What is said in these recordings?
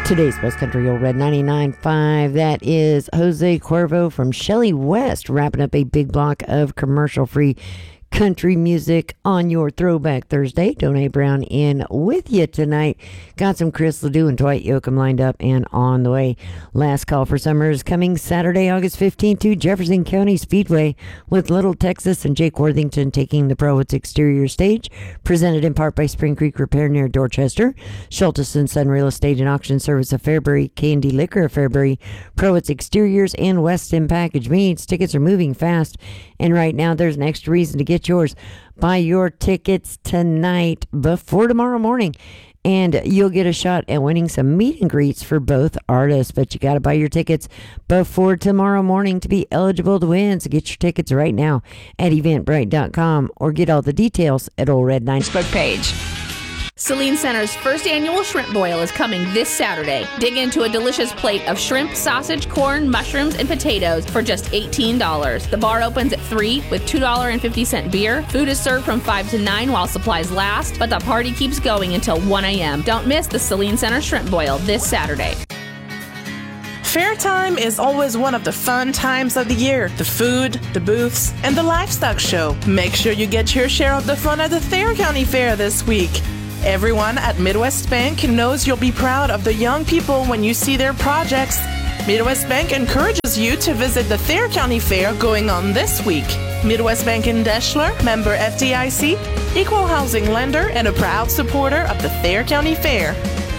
Today's West Country Old Red 99.5. That is Jose Cuervo from Shelley West, wrapping up a big block of commercial-free country music on your Throwback Thursday. Donay Brown in with you tonight. Got some Chris Ledoux and Dwight Yoakam lined up and on the way. Last Call for Summer is coming Saturday, August 15th to Jefferson County Speedway with Little Texas and Jake Worthington taking the Prowitz exterior stage. Presented in part by Spring Creek Repair near Dorchester, Schultes and Son Real Estate and Auction Service of Fairbury, K&D Liquor of Fairbury, Prowitz Exteriors, and Weston Package Meats. Tickets are moving fast, and right now there's an extra reason to get yours. Buy your tickets tonight before tomorrow morning, and you'll get a shot at winning some meet and greets for both artists. But you got to buy your tickets before tomorrow morning to be eligible to win. So get your tickets right now at eventbrite.com or get all the details at Old Red 9 Facebook page. Saline Center's first annual shrimp boil is coming this Saturday. Dig into a delicious plate of shrimp, sausage, corn, mushrooms, and potatoes for just $18. The bar opens at 3 with $2.50 beer. Food is served from 5 to 9 while supplies last, but the party keeps going until 1 a.m. Don't miss the Saline Center shrimp boil this Saturday. Fair time is always one of the fun times of the year. The food, the booths, and the livestock show. Make sure you get your share of the fun at the Thayer County Fair this week. Everyone at Midwest Bank knows you'll be proud of the young people when you see their projects. Midwest Bank encourages you to visit the Thayer County Fair going on this week. Midwest Bank in Deschler, member FDIC, equal housing lender, and a proud supporter of the Thayer County Fair.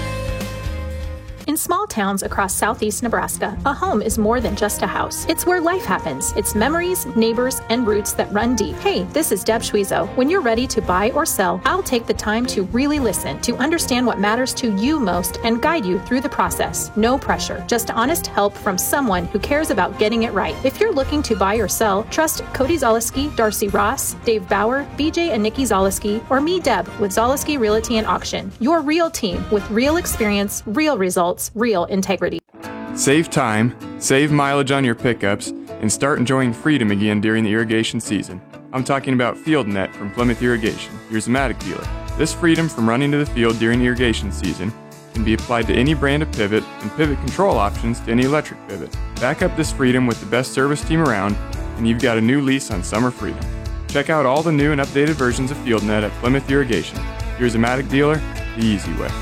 In small towns across southeast Nebraska, a home is more than just a house. It's where life happens. It's memories, neighbors, and roots that run deep. Hey, this is Deb Schwezo. When you're ready to buy or sell, I'll take the time to really listen, to understand what matters to you most, and guide you through the process. No pressure, just honest help from someone who cares about getting it right. If you're looking to buy or sell, trust Cody Zaleski, Darcy Ross, Dave Bauer, BJ and Nikki Zaleski, or me, Deb, with Zaleski Realty and Auction. Your real team with real experience, real results, real integrity. Save time, save mileage on your pickups, and start enjoying freedom again during the irrigation season. I'm talking about FieldNet from Plymouth Irrigation, your Zematic dealer. This freedom from running to the field during irrigation season can be applied to any brand of pivot and pivot control options to any electric pivot. Back up this freedom with the best service team around, and you've got a new lease on summer freedom. Check out all the new and updated versions of FieldNet at Plymouth Irrigation, your Zematic dealer, the easy way.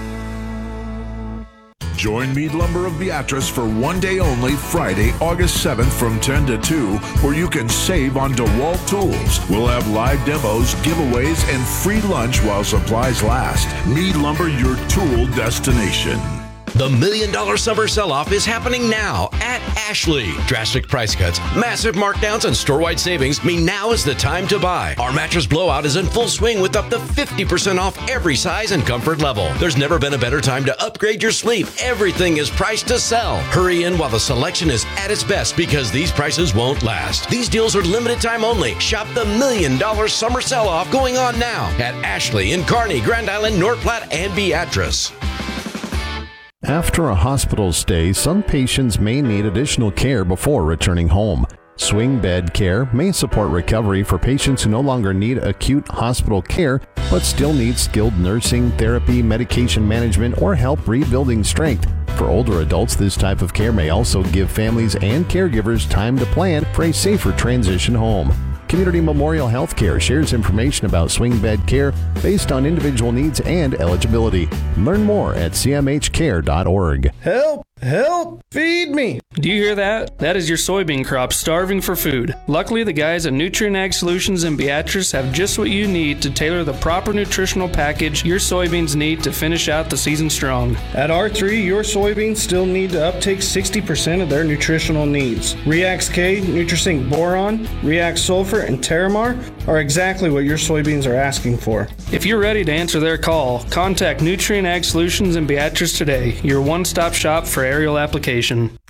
Join Mead Lumber of Beatrice for one day only, Friday, August 7th from 10 to 2, where you can save on DeWalt tools. We'll have live demos, giveaways, and free lunch while supplies last. Mead Lumber, your tool destination. The $1 Million Summer Sell-Off is happening now at Ashley. Drastic price cuts, massive markdowns, and store-wide savings mean now is the time to buy. Our mattress blowout is in full swing with up to 50% off every size and comfort level. There's never been a better time to upgrade your sleep. Everything is priced to sell. Hurry in while the selection is at its best because these prices won't last. These deals are limited time only. Shop the $1 Million Summer Sell-Off going on now at Ashley in Kearney, Grand Island, North Platte, and Beatrice. After a hospital stay, some patients may need additional care before returning home. Swing bed care may support recovery for patients who no longer need acute hospital care, but still need skilled nursing, therapy, medication management, or help rebuilding strength. For older adults, this type of care may also give families and caregivers time to plan for a safer transition home. Community Memorial Healthcare shares information about swing bed care based on individual needs and eligibility. Learn more at cmhcare.org. Help! Help! Feed me! Do you hear that? That is your soybean crop starving for food. Luckily, the guys at Nutrien Ag Solutions in Beatrice have just what you need to tailor the proper nutritional package your soybeans need to finish out the season strong. At R3, your soybeans still need to uptake 60% of their nutritional needs. Reax K, Nutrisync Boron, Reax Sulfur, and Terramar are exactly what your soybeans are asking for. If you're ready to answer their call, contact Nutrien Ag Solutions in Beatrice today, your one-stop shop for aerial application.